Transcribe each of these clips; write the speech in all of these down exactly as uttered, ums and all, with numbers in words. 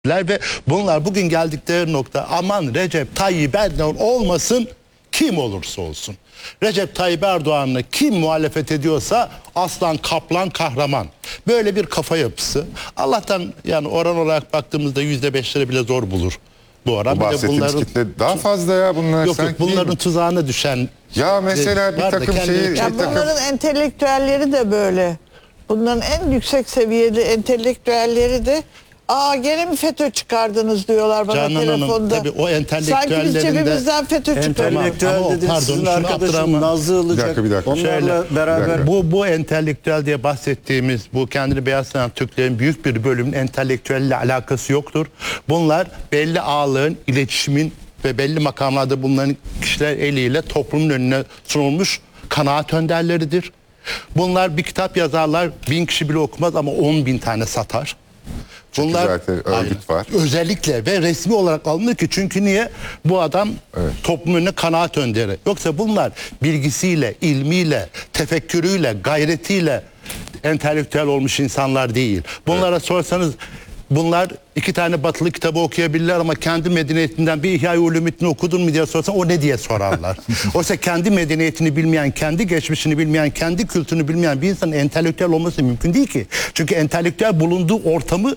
Ve bunlar bugün geldikleri nokta, aman Recep Tayyip Erdoğan olmasın, kim olursa olsun. Recep Tayyip Erdoğan'la kim muhalefet ediyorsa aslan, kaplan, kahraman. Böyle bir kafa yapısı. Allah'tan yani oran olarak baktığımızda yüzde beşleri bile zor bulur bu oran. Bu bahsettiğimiz bunların, kitle daha fazla ya bunlar. Yok yok, bunların tuzağına düşen. Ya mesela bir takım şeyi... Ya bunların takım... entelektüelleri de böyle. Bunların en yüksek seviyeli entelektüelleri de aa gene mi FETÖ çıkardınız diyorlar bana Canan telefonda. Hanım, tabii o entelektüellerin sanki biz cebimizden FETÖ çıkardık. Entelektüel dediniz, sizin arkadaşım Nazlı Ilıcak. Bir dakika, bir dakika. Onlarla Şöyle, beraber... Bu, bu entelektüel diye bahsettiğimiz, bu kendini beyaz sayan Türklerin büyük bir bölümünün entelektüelle alakası yoktur. Bunlar belli ağlığın, iletişimin ve belli makamlarda bulunan kişiler eliyle toplumun önüne sunulmuş kanaat önderleridir. Bunlar bir kitap yazarlar, bin kişi bile okumaz ama on bin tane satar. Bunlar zaten örgüt var. Özellikle ve resmi olarak alınır ki, çünkü niye? Bu adam evet. toplum önüne kanaat önderi. Yoksa bunlar bilgisiyle, ilmiyle, tefekkürüyle, gayretiyle entelektüel olmuş insanlar değil. Bunlara evet. sorsanız bunlar iki tane batılı kitabı okuyabilirler ama kendi medeniyetinden bir İhya-i Ulumuddin'i okudun mu diye sorsan o ne diye sorarlar. Oysa kendi medeniyetini bilmeyen, kendi geçmişini bilmeyen, kendi kültürünü bilmeyen bir insanın entelektüel olması mümkün değil ki. Çünkü entelektüel bulunduğu ortamı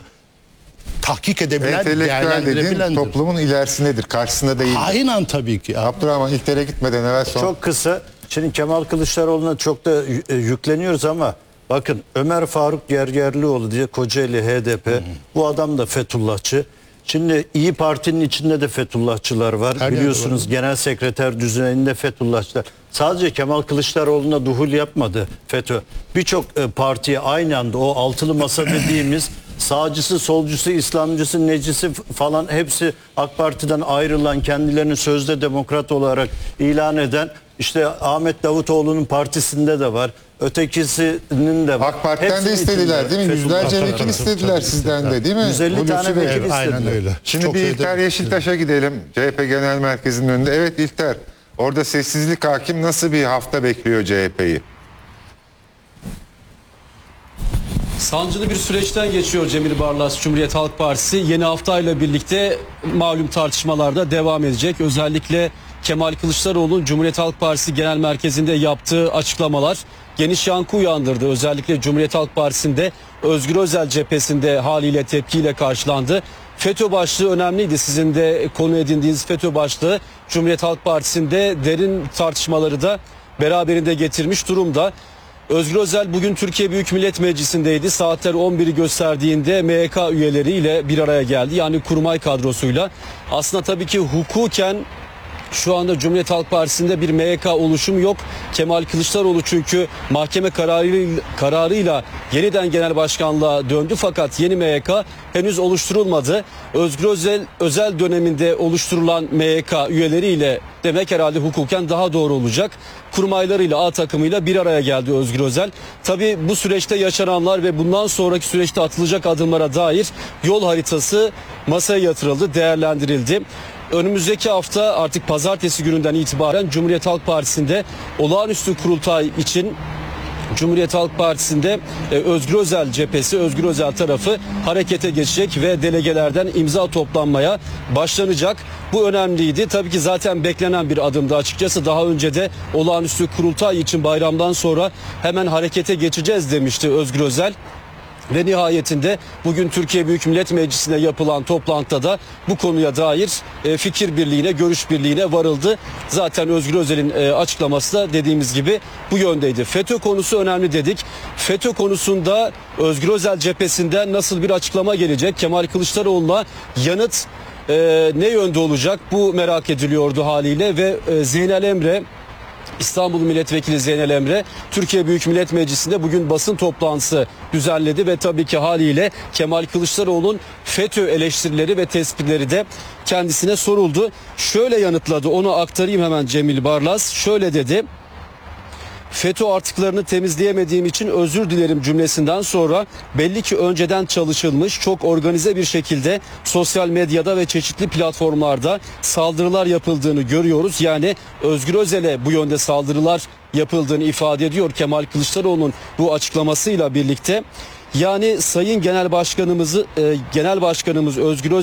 tahkik edebilen, değerlendirebilendir. Toplumun ilerisindedir, karşısında değil. Aynen tabii ki. Abdurrahman İlter'e gitmeden evvel son... Çok kısa, şimdi Kemal Kılıçdaroğlu'na çok da yükleniyoruz ama bakın Ömer Faruk Gergerlioğlu diye Kocaeli H D P, hı hı. bu adam da Fethullahçı. Şimdi İyi Parti'nin içinde de Fethullahçılar var. Her Biliyorsunuz genel sekreter düzeyinde Fethullahçılar. Sadece Kemal Kılıçdaroğlu'na duhul yapmadı FETÖ. Birçok e, partiye aynı anda o altılı masa dediğimiz sağcısı, solcusu, İslamcısı, necisi falan hepsi AK Parti'den ayrılan, kendilerini sözde demokrat olarak ilan eden, işte Ahmet Davutoğlu'nun partisinde de var. Ötekisinin de var. AK Parti'den de istediler değil mi? Yüzlerce vekil istediler sizden de değil mi? yüz elli tane vekil istediler. Aynen öyle. Şimdi Çok bir İlter Yeşiltaş'a gidelim. C H P Genel Merkezi'nin önünde. Evet İlter, orada sessizlik hakim, nasıl bir hafta bekliyor C H P'yi? Sancılı bir süreçten geçiyor Cemil Barlas Cumhuriyet Halk Partisi. Yeni haftayla birlikte malum tartışmalarda devam edecek. Özellikle Kemal Kılıçdaroğlu'nun Cumhuriyet Halk Partisi Genel Merkezi'nde yaptığı açıklamalar geniş yankı uyandırdı. Özellikle Cumhuriyet Halk Partisi'nde Özgür Özel cephesinde haliyle tepkiyle karşılandı. FETÖ başlığı önemliydi. Sizin de konu edindiğiniz FETÖ başlığı Cumhuriyet Halk Partisi'nde derin tartışmaları da beraberinde getirmiş durumda. Özgür Özel bugün Türkiye Büyük Millet Meclisi'ndeydi. Saatler on biri gösterdiğinde M Y K üyeleriyle bir araya geldi. Yani kurmay kadrosuyla. Aslında tabii ki hukuken şu anda Cumhuriyet Halk Partisi'nde bir M Y K oluşumu yok. Kemal Kılıçdaroğlu çünkü mahkeme kararıyla, kararıyla yeniden genel başkanlığa döndü. Fakat yeni M Y K henüz oluşturulmadı. Özgür Özel, özel döneminde oluşturulan M Y K üyeleriyle demek herhalde hukuken daha doğru olacak. Kurmaylarıyla, A takımıyla bir araya geldi Özgür Özel. Tabii bu süreçte yaşananlar ve bundan sonraki süreçte atılacak adımlara dair yol haritası masaya yatırıldı, değerlendirildi. Önümüzdeki hafta artık pazartesi gününden itibaren Cumhuriyet Halk Partisi'nde olağanüstü kurultay için Cumhuriyet Halk Partisi'nde e, Özgür Özel cephesi, Özgür Özel tarafı harekete geçecek ve delegelerden imza toplanmaya başlanacak. Bu önemliydi. Tabii ki zaten beklenen bir adımdı açıkçası. Daha önce de olağanüstü kurultay için bayramdan sonra hemen harekete geçeceğiz demişti Özgür Özel. Ve nihayetinde bugün Türkiye Büyük Millet Meclisi'nde yapılan toplantıda da bu konuya dair fikir birliğine, görüş birliğine varıldı. Zaten Özgür Özel'in açıklaması da dediğimiz gibi bu yöndeydi. FETÖ konusu önemli dedik. FETÖ konusunda Özgür Özel cephesinden nasıl bir açıklama gelecek? Kemal Kılıçdaroğlu'na yanıt ne yönde olacak? Bu merak ediliyordu haliyle ve Zeynel Emre, İstanbul Milletvekili Zeynel Emre Türkiye Büyük Millet Meclisi'nde bugün basın toplantısı düzenledi ve tabii ki haliyle Kemal Kılıçdaroğlu'nun FETÖ eleştirileri ve tespitleri de kendisine soruldu. Şöyle yanıtladı, onu aktarayım hemen Cemil Barlas. Şöyle dedi: FETÖ artıklarını temizleyemediğim için özür dilerim cümlesinden sonra belli ki önceden çalışılmış, çok organize bir şekilde sosyal medyada ve çeşitli platformlarda saldırılar yapıldığını görüyoruz. Yani Özgür Özel'e bu yönde saldırılar yapıldığını ifade ediyor Kemal Kılıçdaroğlu'nun bu açıklamasıyla birlikte. Yani Sayın Genel Başkanımızı e, Genel Başkanımız Özgür